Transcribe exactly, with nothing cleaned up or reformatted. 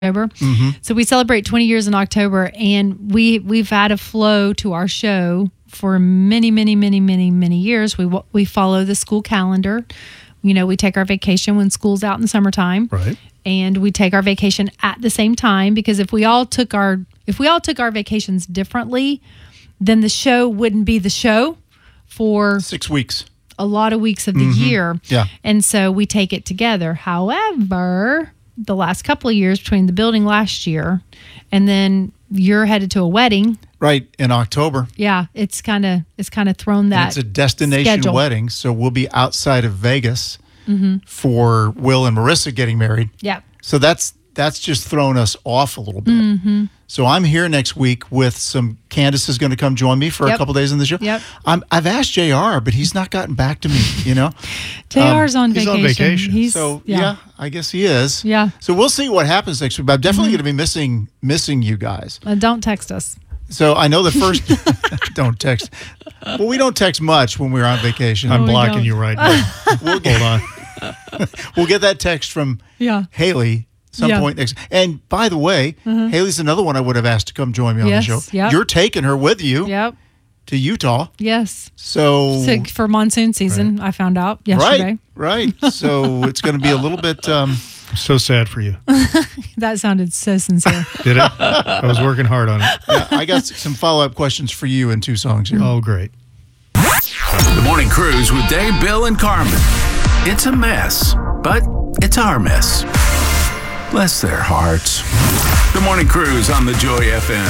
October. Mm-hmm. So we celebrate twenty years in October, and we we've had a flow to our show for many, many, many, many, many years. We we follow the school calendar. You know, we take our vacation when school's out in the summertime, Right. and we take our vacation at the same time, because if we all took our if we all took our vacations differently, then the show wouldn't be the show for Six weeks. a lot of weeks of the Mm-hmm. year. Yeah. And so we take it together. However, the last couple of years between the building last year and then you're headed to a wedding. Right, in October. Yeah, it's kind of it's kind of thrown And that it's a destination schedule. wedding, so we'll be outside of Vegas Mm-hmm. for Will and Marissa getting married. Yeah. So that's that's just thrown us off a little bit. Mm-hmm. So I'm here next week with some. Candace is going to come join me for Yep. a couple days in the show. Yep. I'm, I've asked J R, but he's not gotten back to me. You know. J R's on he's vacation. on vacation. He's, So yeah. I guess he is. Yeah. So we'll see what happens next week. But I'm definitely Mm-hmm. going to be missing missing you guys. Uh, don't text us. So I know the first. Don't text. Well, we don't text much when we're on vacation. I'm we blocking don't. you right now. We'll get, Hold on. we'll get that text from Yeah. Haley some Yeah. point next. And by the way, Haley's another one I would have asked to come join me on Yes, the show. yep. You're taking her with you Yep. to Utah. Yes. So So for monsoon season, I found out yesterday. right, right. So it's going to be a little bit. Um, I'm so sad for you. That sounded so sincere. Did it? I was working hard on it. yeah, I got some follow up questions for you in two songs here. Oh, great. The Morning Cruise with Dave, Bill, and Carmen. It's a mess, but it's our mess. Bless their hearts. The Morning Cruise on the Joy F M.